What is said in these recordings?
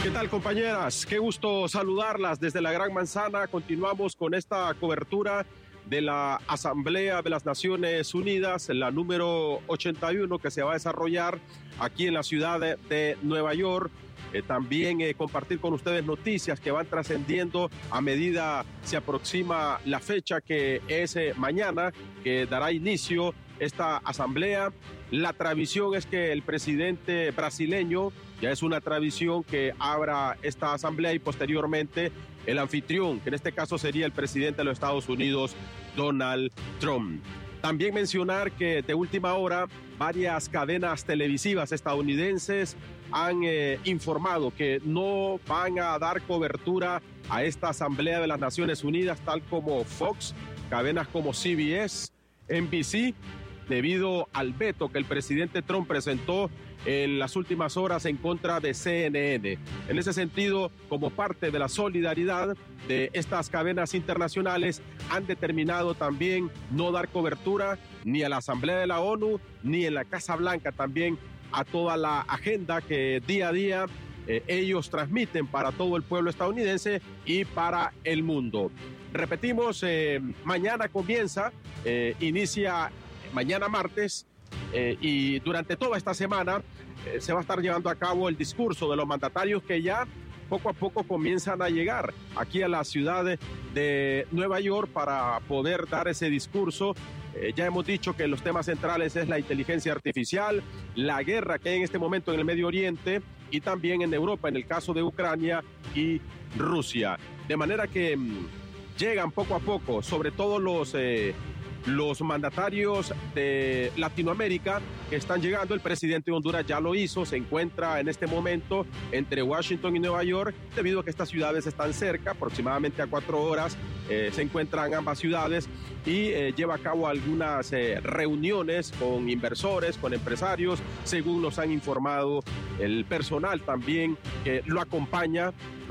¿Qué tal, compañeras? Qué gusto saludarlas desde la Gran Manzana. Continuamos con esta cobertura de la Asamblea de las Naciones Unidas, la número 81, que se va a desarrollar aquí en la ciudad de Nueva York. También compartir con ustedes noticias que van trascendiendo a medida se aproxima la fecha, que es mañana, que dará inicio esta asamblea. La tradición es que el presidente brasileño, ya es una tradición que abra esta asamblea, y posteriormente el anfitrión, que en este caso sería el presidente de los Estados Unidos, Donald Trump. También mencionar que de última hora varias cadenas televisivas estadounidenses han informado que no van a dar cobertura a esta Asamblea de las Naciones Unidas, tal como Fox, cadenas como CBS, NBC, debido al veto que el presidente Trump presentó en las últimas horas en contra de CNN. En ese sentido, como parte de la solidaridad de estas cadenas internacionales, han determinado también no dar cobertura ni a la Asamblea de la ONU ni en la Casa Blanca, también a toda la agenda que día a día ellos transmiten para todo el pueblo estadounidense y para el mundo. Repetimos, mañana comienza, inicia mañana martes, y durante toda esta semana se va a estar llevando a cabo el discurso de los mandatarios que ya poco a poco comienzan a llegar aquí a la ciudad de Nueva York para poder dar ese discurso. Ya hemos dicho que los temas centrales es la inteligencia artificial, la guerra que hay en este momento en el Medio Oriente y también en Europa, en el caso de Ucrania y Rusia. De manera que llegan poco a poco, sobre todo los mandatarios de Latinoamérica que están llegando. El presidente de Honduras ya lo hizo, se encuentra en este momento entre Washington y Nueva York, debido a que estas ciudades están cerca, aproximadamente a 4 horas se encuentran ambas ciudades, y lleva a cabo algunas reuniones con inversores, con empresarios, según nos han informado el personal también que lo acompaña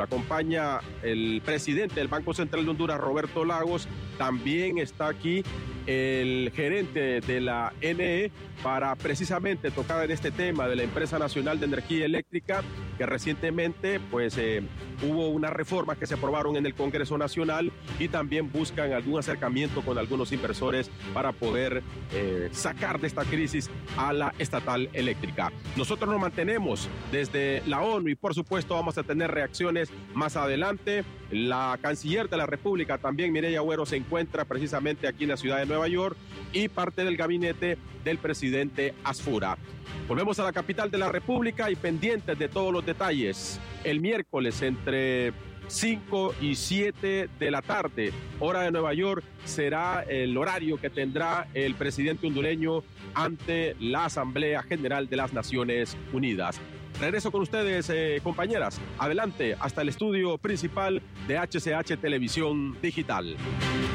el presidente del Banco Central de Honduras, Roberto Lagos. También está aquí el gerente de la NE para precisamente tocar en este tema de la Empresa Nacional de Energía Eléctrica, que recientemente hubo unas reformas que se aprobaron en el Congreso Nacional, y también buscan algún acercamiento con algunos inversores para poder sacar de esta crisis a la estatal eléctrica. Nosotros nos mantenemos desde la ONU y por supuesto vamos a tener reacciones más adelante. La canciller de la República también, Mireya Agüero, se encuentra precisamente aquí en la ciudad de Nueva York, y parte del gabinete del presidente Asfura. Volvemos a la capital de la República y pendientes de todos los detalles. El miércoles entre 5 y 7 de la tarde, hora de Nueva York, será el horario que tendrá el presidente hondureño ante la Asamblea General de las Naciones Unidas. Regreso con ustedes, compañeras. Adelante, hasta el estudio principal de HCH Televisión Digital.